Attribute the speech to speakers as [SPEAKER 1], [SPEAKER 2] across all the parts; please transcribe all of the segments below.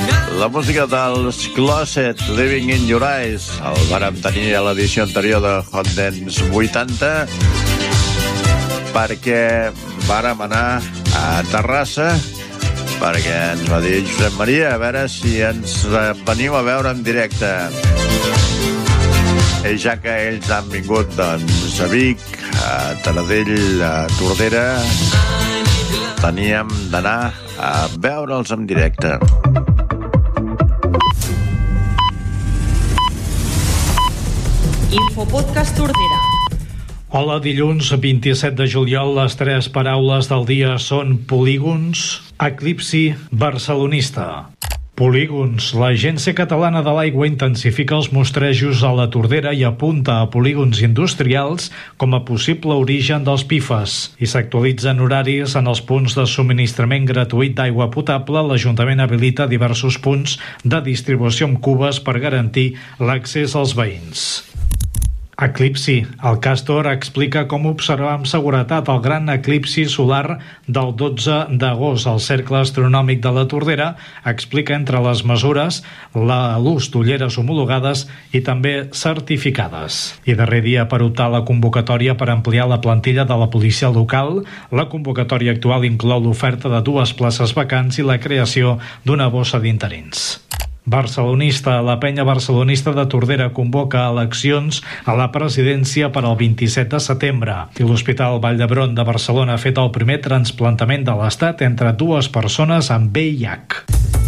[SPEAKER 1] La música dels Closet, Living in Your Eyes. El vàrem tenir a l'edició anterior de Hot Dance 80 perquè vàrem anar a Terrassa perquè ens va dir Josep Maria a veure si ens veniu a veure en directe. I ja que ells han vingut doncs, a Vic, a Taradell, a Tordera, teníem d'anar a veure'ls en directe.
[SPEAKER 2] Infopodcast Tordera.
[SPEAKER 3] Hola, dilluns 27 de juliol, les 3 paraules del dia són polígons, eclipsi, barcelonista. Polígons. L'Agència Catalana de l'Aigua intensifica els mostrejos a la Tordera i apunta a polígons industrials com a possible origen dels PFAS. I s'actualitzen horaris en els punts de subministrament gratuït d'aigua potable. L'Ajuntament habilita diversos punts de distribució amb cubes per garantir l'accés als veïns. Eclipsi. El Càstor explica com observar amb seguretat el gran eclipsi solar del 12 d'agost. El Cercle Astronòmic de la Tordera explica entre les mesures l'ús d'ulleres homologades i també certificades. I darrer dia per optar a la convocatòria per ampliar la plantilla de la policia local. La convocatòria actual inclou l'oferta de 2 places vacants i la creació d'una bossa d'interins. Barcelonista. La penya barcelonista de Tordera convoca eleccions a la presidència per al 27 de setembre. I l'Hospital Vall d'Hebron de Barcelona ha fet el primer trasplantament de l'Estat entre 2 persones amb VIH.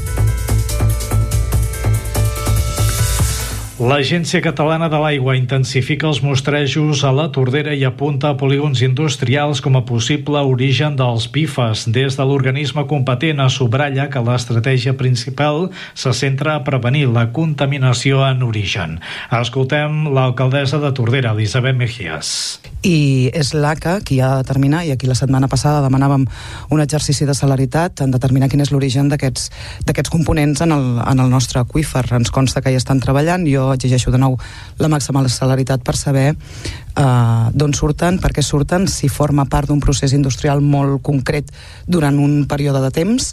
[SPEAKER 3] L'Agència Catalana de l'Aigua intensifica els mostrejos a la Tordera i apunta a polígons industrials com a possible origen dels PFAS. Des de l'organisme competent es subratlla que l'estratègia principal se centra a prevenir la contaminació en origen. Escoltem l'alcaldessa de Tordera, Elisabet Mejías.
[SPEAKER 4] I és l'ACA qui ha de determinar, i aquí la setmana passada demanàvem un exercici de celeritat en determinar quin és l'origen d'aquests components en el nostre aqüífer. Ens consta que hi estan treballant. Jo exigeixo de nou la màxima celeritat per saber d'on surten, per què surten, si forma part d'un procés industrial molt concret durant un període de temps.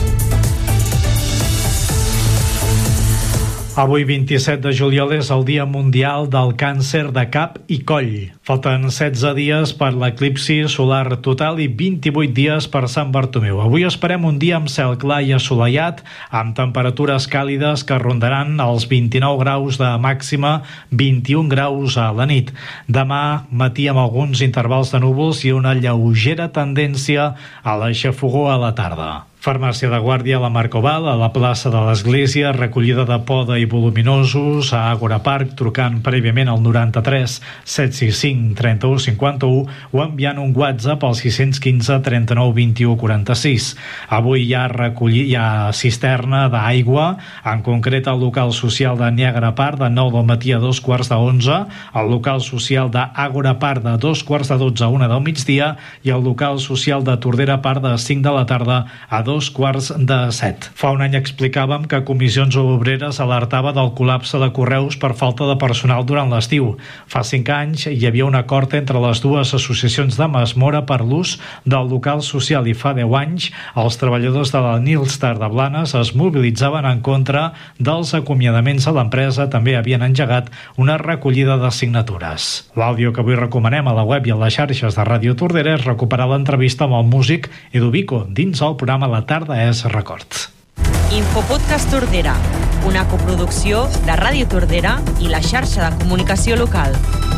[SPEAKER 3] Avui, 27 de juliol, és el Dia Mundial del Càncer de Cap i Coll. Falten 16 dies per l'eclipsi solar total i 28 dies per Sant Bartomeu. Avui esperem un dia amb cel clar i assolellat, amb temperatures càlides que rondaran els 29 graus de màxima, 21 graus a la nit. Demà, matí amb alguns intervals de núvols i una lleugera tendència a la xafogor a la tarda. Farmàcia de Guàrdia a la Marcoval, a la plaça de l'Església, recollida de poda i voluminosos a Àgora Park, trucant prèviament al 93 765 31 51 o enviant un WhatsApp al 615 39 21 46. Avui hi ha cisterna d'aigua, en concret al local social de Niagara Park de 9 del matí a 2:15, al local social d'Àgora Park de 2:15 a 1 del migdia i al local social de Tordera Park de 5 de la tarda a 2:15. Fa un any explicàvem que Comissions Obreres alertava del col·lapse de correus per falta de personal durant l'estiu. Fa 5 anys hi havia un acord entre les dues associacions de Masmora per l'ús del local social i fa 10 anys els treballadors de la Nilstar de Blanes es mobilitzaven en contra dels acomiadaments a l'empresa. També havien engegat una recollida de signatures. L'àudio que avui recomanem a la web i a les xarxes de Ràdio Tordera és recuperar l'entrevista amb el músic Edu Vico dins el programa La tarda és record.
[SPEAKER 2] Infopodcast Tordera, una coproducció de Ràdio Tordera i la xarxa de comunicació local.